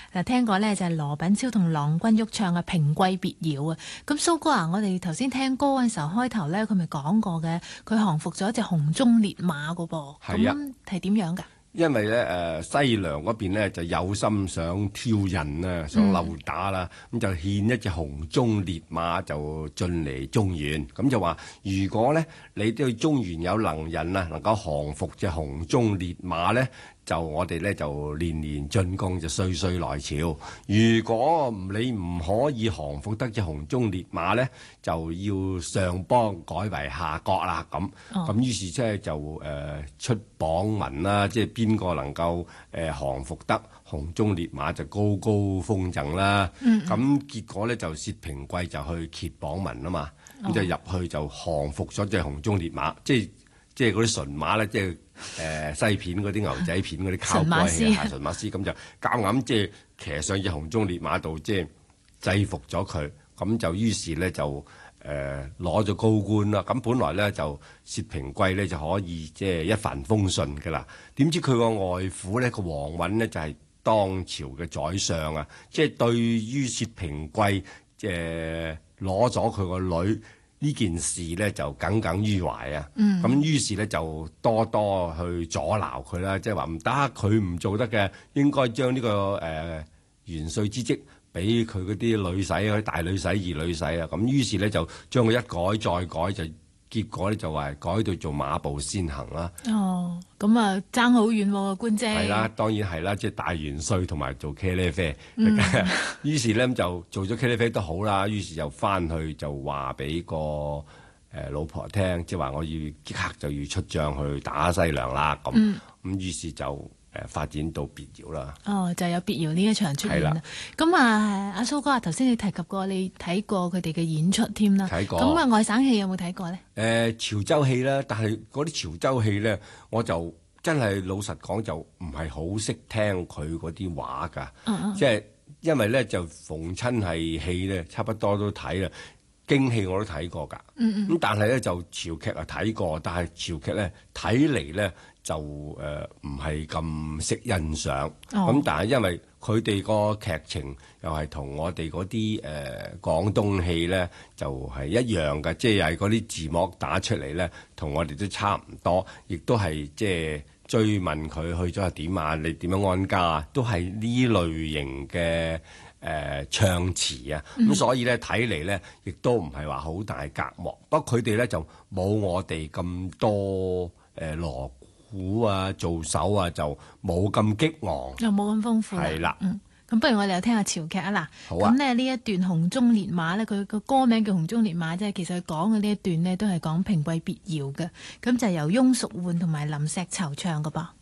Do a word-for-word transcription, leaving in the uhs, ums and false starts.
嗱，聽過咧就係羅品超同郎君玉唱嘅《平貴別窯》啊。咁蘇哥啊，我哋頭先聽歌嘅時候開頭咧，佢咪講過嘅，佢降服咗一隻紅中烈馬噶噃。 係啊， 咁係點樣㗎？ 因為咧誒西涼嗰邊咧就有心想挑釁啦，想溜打啦，咁、嗯、就獻一隻紅中烈馬就進嚟中原，咁就話如果咧你對中原有能人啊，能夠降服隻紅中烈馬咧，就我哋咧就年年進貢，就歲歲來朝。如果你唔可以降服得隻紅中烈馬咧，就要上邦改為下國啦。咁咁、哦、於是即係就誒、呃、出榜文啦，即係邊個能夠誒、呃、降服得紅中烈馬就高高封贈啦。咁、嗯嗯、結果咧就薛平貴就去揭榜文啊嘛，咁、哦、就入去就降服咗隻紅中烈馬，即係即係嗰啲純馬咧，即係。誒、呃、西片嗰啲牛仔片嗰啲靠龜戲啊，馴馬師咁就夾硬即係騎上隻紅中烈馬度，即係制服咗佢，咁就於是咧就誒攞咗高官啦。咁本來咧就薛平貴咧就可以即係一帆風順㗎啦。點知佢個外父咧個王允呢，就係、是、當朝嘅宰相啊，即係對於薛平貴誒攞咗佢個女呢件事咧就耿耿於懷啊，咁、嗯、於是咧就多多去阻撓佢啦，即係話唔得，佢唔做得嘅，應該將呢、這個誒、呃、元帥之職俾佢嗰啲女婿、嗰啲大女婿、二女婿啊，咁於是咧就將佢一改再改，就結果咧就話改到做馬步先行啦。哦，咁啊爭好遠喎，官姐。係啦，當然係啦，即、就、係、是、大元帥同埋做茄喱啡。嗯、於是咧就做咗茄喱啡都好啦，於是就翻去就話俾個誒老婆聽，即係話我要即刻就要出將去打西涼啦。咁咁、嗯、於是就誒發展到別窯啦。哦，就有別窯呢一場出現啦。咁啊，阿蘇哥啊，頭先你提及過你睇過佢哋嘅演出添啦。睇過。咁啊，外省戲有冇睇過咧？誒、呃，潮州戲啦，但係嗰啲潮州戲咧，我就真係老實講就唔係好識聽佢嗰啲話㗎。嗯嗯。即係因為咧就逢親係戲咧，差不多都睇啦。京戲我都睇過㗎。嗯嗯。咁但係咧就潮劇啊睇過，但係潮劇咧睇嚟咧。就誒唔係咁識欣賞，咁、哦、但係因為佢哋個劇情又係同我哋嗰啲誒廣東戲咧就係、是、一樣嘅，即係嗰啲字幕打出嚟咧，同我哋都差唔多，亦都係即係追問佢去咗係點啊，你點樣安家啊，都係呢類型嘅誒、呃、唱詞啊，咁、嗯、所以咧睇嚟咧亦都唔係話好大隔膜，不過佢哋咧就冇我哋咁多誒鑼鼓啊，做手啊，就冇咁激昂，又冇咁豐富。係啦，嗯，咁不如我哋又聽下潮劇啊嗱。好啊。咁咧呢一段紅中烈馬咧，佢個歌名叫紅中烈馬啫，其實佢講嘅呢一段呢，都係講平貴別窯嘅，咁就由翁淑煥同埋林石稠唱嘅噃。